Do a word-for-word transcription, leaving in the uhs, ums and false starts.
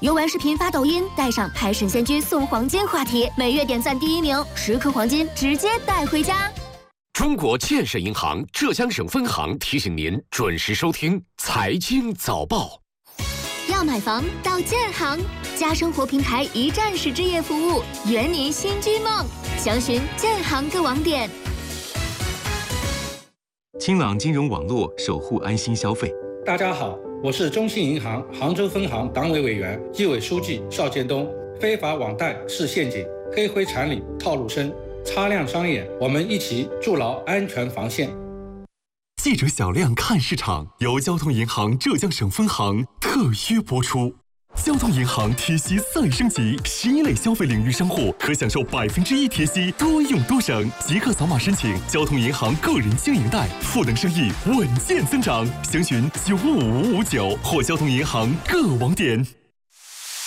游玩视频发抖音，带上拍神仙居送黄金话题，每月点赞第一名，十颗黄金直接带回家。 中国建设银行浙江省分行提醒您准时收听财经早报。 要买房到建行，家生活平台一站式置业服务，圆您新居梦。详询建行各网点。 清朗金融网络，守护安心消费。 大家好，我是中信银行杭州分行党委委员、纪委书记邵建东。非法网贷是陷阱，黑灰产里套路深，擦亮双眼，我们一起筑牢安全防线。 记者小亮看市场由交通银行浙江省分行特约播出。交通银行贴息再升级，十一类消费领域商户可享受百分之一贴息，多用多省。即刻扫码申请交通银行个人经营贷，赋能生意稳健增长。详询九五五五九或交通银行各网点。